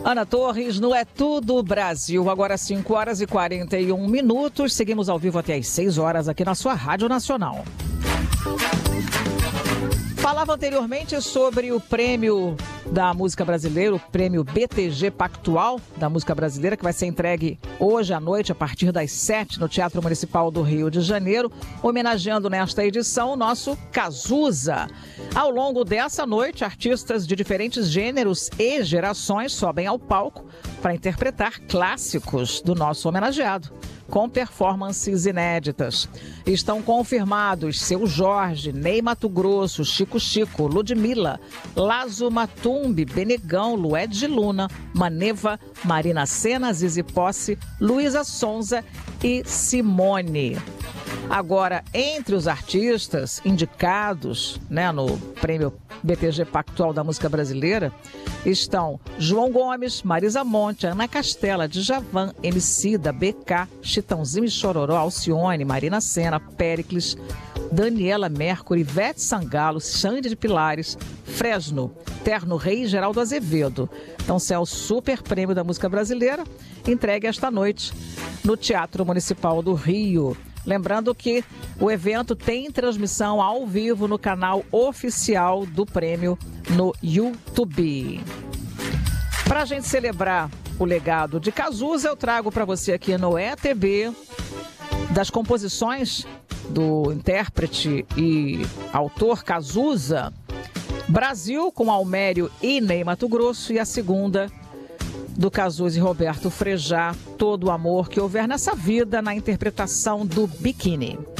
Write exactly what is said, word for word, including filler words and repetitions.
Ana Torres, no É Tudo Brasil. Agora cinco horas e quarenta e um minutos. Seguimos ao vivo até às seis horas aqui na sua Rádio Nacional. Falava anteriormente sobre o prêmio da música brasileira, o prêmio B T G Pactual da música brasileira, que vai ser entregue hoje à noite, a partir das sete, no Teatro Municipal do Rio de Janeiro, homenageando nesta edição o nosso Cazuza. Ao longo dessa noite, artistas de diferentes gêneros e gerações sobem ao palco para interpretar clássicos do nosso homenageado, com performances inéditas. Estão confirmados Seu Jorge, Ney Matogrosso, Chico Chico, Ludmilla, Lazo Matumbi, Benegão, Lued Luna, Maneva, Marina Sena, Zizi Posse, Luísa Sonza e Simone. Agora, entre os artistas indicados, né, no prêmio B T G Pactual da música brasileira, estão João Gomes, Marisa Monte, Ana Castela, Djavan, Emicida, B K, Chitãozinho e Chororó, Alcione, Marina Sena, Péricles, Daniela Mercury, Ivete Sangalo, Xande de Pilares, Fresno, Terno Rei e Geraldo Azevedo. Então, é o super prêmio da música brasileira, entregue esta noite no Teatro Municipal do Rio. Lembrando que o evento tem transmissão ao vivo no canal oficial do prêmio no YouTube. Para a gente celebrar o legado de Cazuza, eu trago para você aqui no E T B das composições do intérprete e autor Cazuza, Brasil com Almério e Ney Matogrosso, e a segunda do Cazuza e Roberto Frejá, Todo o Amor que Houver Nessa Vida, na interpretação do Biquíni.